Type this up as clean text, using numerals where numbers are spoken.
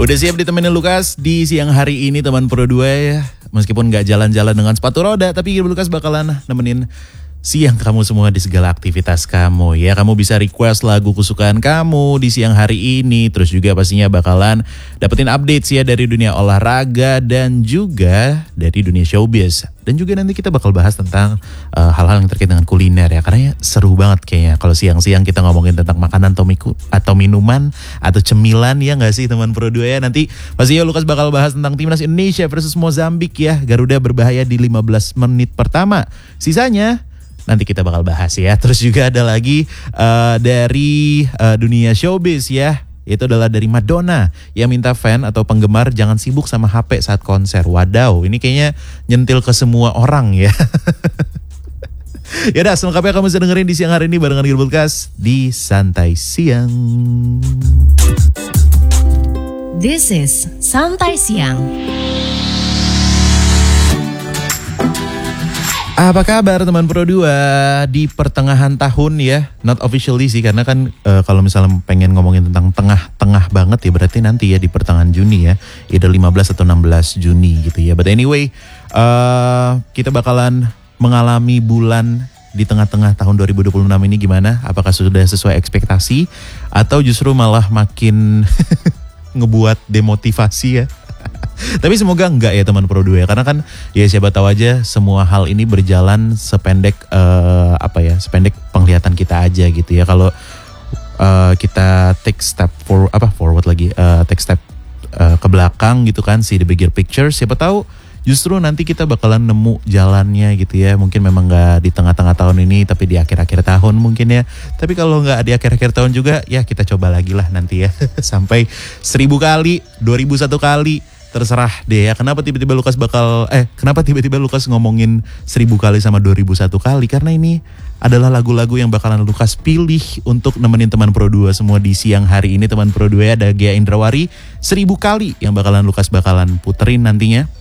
Udah siap ditemenin Lukas di siang hari ini teman Pro 2 ya. Meskipun gak jalan-jalan dengan sepatu roda, tapi Lukas bakalan nemenin siang kamu semua di segala aktivitas kamu ya. Kamu bisa request lagu kesukaan kamu di siang hari ini. Terus juga pastinya bakalan dapetin update ya dari dunia olahraga dan juga dari dunia showbiz. Dan juga nanti kita bakal bahas tentang hal-hal yang terkait dengan kuliner ya. Karena ya seru banget kayaknya kalau siang-siang kita ngomongin tentang makanan atau minuman atau cemilan ya gak sih teman Pro 2 ya. Nanti pastinya Lukas bakal bahas tentang Timnas Indonesia versus Mozambik ya. Garuda berbahaya di 15 menit pertama. Sisanya nanti kita bakal bahas ya. Terus juga ada lagi dari dunia showbiz ya. Itu adalah dari Madonna yang minta fan atau penggemar jangan sibuk sama HP saat konser. Wadaw, ini kayaknya nyentil ke semua orang ya. Yaudah, selengkapnya kamu bisa dengerin di siang hari ini barengan Gilbulkas di Santai Siang. This is Santai Siang. Apa kabar teman Pro 2 di pertengahan tahun ya? Not officially sih karena kan kalau misalnya pengen ngomongin tentang tengah-tengah banget ya berarti nanti ya di pertengahan Juni ya. Either 15 atau 16 Juni gitu ya. But anyway, kita bakalan mengalami bulan di tengah-tengah tahun 2026 ini gimana? Apakah sudah sesuai ekspektasi atau justru malah makin ngebuat demotivasi ya? Tapi semoga enggak ya teman Pro 2 ya. Karena kan ya siapa tahu aja semua hal ini berjalan sependek sependek penglihatan kita aja gitu ya. Kalau kita take step forward lagi, take step ke belakang gitu kan, see the bigger picture. Siapa tahu justru nanti kita bakalan nemu jalannya gitu ya. Mungkin memang gak di tengah-tengah tahun ini tapi di akhir-akhir tahun mungkin ya. Tapi kalau gak di akhir-akhir tahun juga ya kita coba lagi lah nanti ya. Sampai 1000 kali, 2001 kali. Terserah deh ya, kenapa tiba-tiba Lukas ngomongin 1000 kali sama 2001 kali. Karena ini adalah lagu-lagu yang bakalan Lukas pilih untuk nemenin teman Pro 2 semua di siang hari ini. Teman Pro 2 ada Gia Indrawari 1000 kali yang Lukas bakalan puterin nantinya.